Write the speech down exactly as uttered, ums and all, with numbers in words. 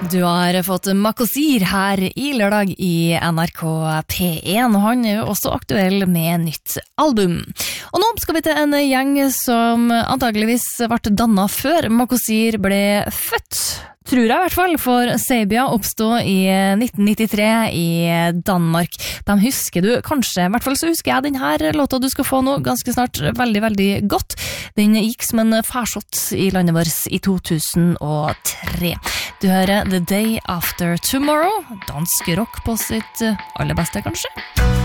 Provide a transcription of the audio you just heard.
Du har fått Makosir her i lørdag i N R K P en, og han er jo også aktuell med nytt album. Og nå skal vi til en gjeng som antageligvis ble dannet før Makosir ble født. Tror jeg i hvert fall, for Sabia oppstod i nitten nittitre i Danmark. De husker du kanskje, i hvert fall så husker jeg denne låta du skal få nå ganske snart veldig, veldig godt. Den gikk som en farsott i landet vårt i to tusen og tre. Du hører The Day After Tomorrow, dansk rock på sitt aller beste kanskje.